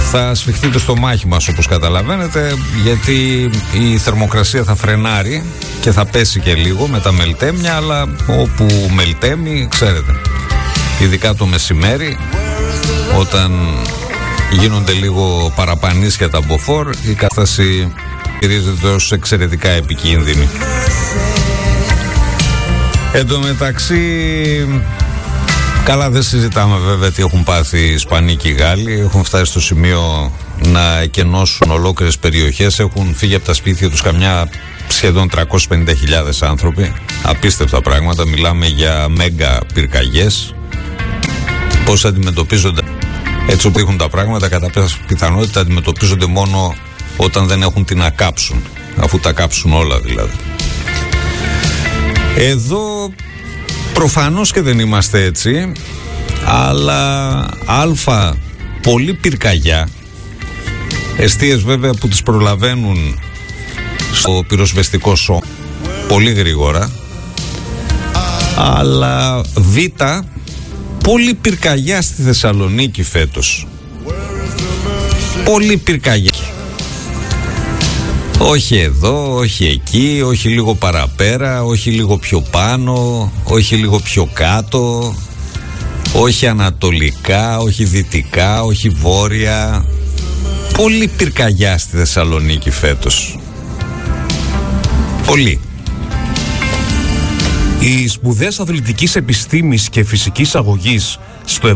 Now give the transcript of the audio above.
θα σφιχτείτε στο μάχη μας, όπως καταλαβαίνετε, γιατί η θερμοκρασία θα φρενάρει και θα πέσει και λίγο με τα μελτέμια, αλλά όπου μελτέμει, ξέρετε, ειδικά το μεσημέρι, όταν γίνονται λίγο παραπανίσια τα μποφόρ, η κατάσταση χειρίζεται ως εξαιρετικά επικίνδυνη. Εν τω μεταξύ, καλά, δεν συζητάμε βέβαια τι έχουν πάθει οι Ισπανοί και οι Γάλλοι. Έχουν φτάσει στο σημείο να εκενώσουν ολόκληρες περιοχές. Έχουν φύγει από τα σπίτια τους καμιά σχεδόν 350.000 άνθρωποι. Απίστευτα πράγματα. Μιλάμε για μέγα πυρκαγιές. Πώς αντιμετωπίζονται έτσι όπου έχουν τα πράγματα, κατά πιθανότητα αντιμετωπίζονται μόνο όταν δεν έχουν τι να κάψουν, αφού τα κάψουν όλα δηλαδή. Εδώ προφανώς και δεν είμαστε έτσι, αλλά πολύ πυρκαγιά, εστίες βέβαια που τις προλαβαίνουν στο πυροσβεστικό σώμα πολύ γρήγορα, αλλά πολύ πυρκαγιά στη Θεσσαλονίκη φέτος. Πολύ πυρκαγιά. Όχι εδώ, όχι εκεί, όχι λίγο παραπέρα, όχι λίγο πιο πάνω, όχι λίγο πιο κάτω, όχι ανατολικά, όχι δυτικά, όχι βόρεια. Πολύ πυρκαγιά στη Θεσσαλονίκη φέτος. Πολύ. Οι σπουδές αθλητικής επιστήμης και φυσικής αγωγής στο